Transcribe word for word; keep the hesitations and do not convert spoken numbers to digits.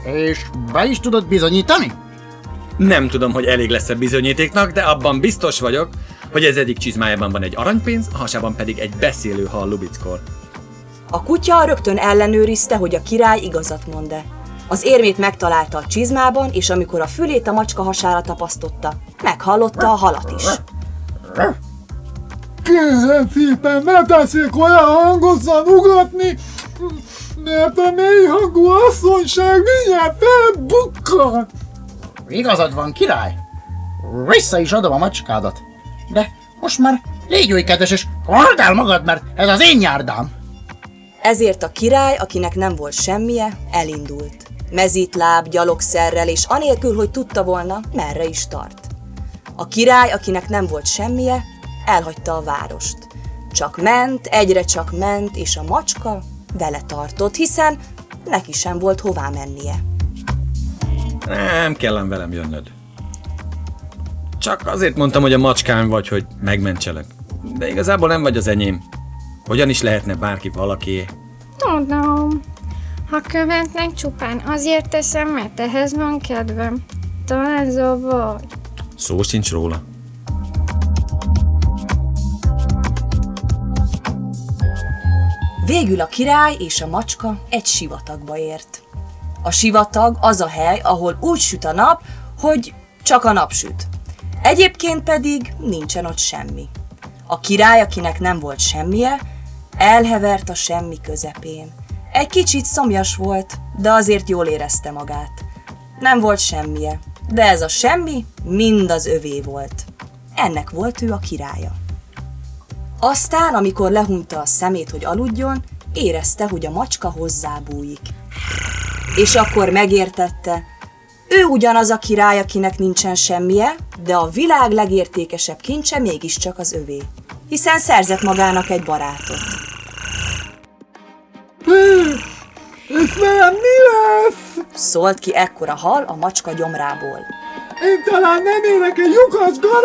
És be is tudod bizonyítani? Nem tudom, hogy elég lesz a bizonyítéknak, de abban biztos vagyok, hogy ez egyik csizmájában van egy aranypénz, a hasában pedig egy beszélő hal Lubickól. A kutya rögtön ellenőrizte, hogy a király igazat mond-e. Az érmét megtalálta a csizmában, és amikor a fülét a macska hasára tapasztotta, meghallotta a halat is. Kérem szépen, ne tessék olyan hangosan ugatni, mert a mélyhangú asszonyság mindjárt felbukkan. Igazad van, király. Vissza is adom a macskádat. De most már légy oly kedves, és halld el magad, mert ez az én nyárdám. Ezért a király, akinek nem volt semmije, elindult. Mezítláb, gyalogszerrel, és anélkül, hogy tudta volna, merre is tart. A király, akinek nem volt semmije, elhagyta a várost. Csak ment, egyre csak ment, és a macska vele tartott, hiszen neki sem volt hová mennie. Nem kellem velem jönnöd. Csak azért mondtam, hogy a macskám vagy, hogy megmentselek. De igazából nem vagy az enyém. Hogyan is lehetne bárki valakié? Tudom. Ha követnek, csupán azért teszem, mert ehhez van kedvem. Talán zavar. Szó sincs róla. Végül a király és a macska egy sivatagba ért. A sivatag az a hely, ahol úgy süt a nap, hogy csak a nap süt. Egyébként pedig nincsen ott semmi. A király, akinek nem volt semmije, elhevert a semmi közepén. Egy kicsit szomjas volt, de azért jól érezte magát. Nem volt semmije, de ez a semmi mind az övé volt. Ennek volt ő a királya. Aztán, amikor lehunta a szemét, hogy aludjon, érezte, hogy a macska hozzábújik. És akkor megértette, ő ugyanaz a király, akinek nincsen semmije, de a világ legértékesebb kincse mégiscsak az övé, hiszen szerzett magának egy barátot. És velem mi lesz? Szólt ki ekkora hal a macska gyomrából. Én talán nem érek egy lyukas garat?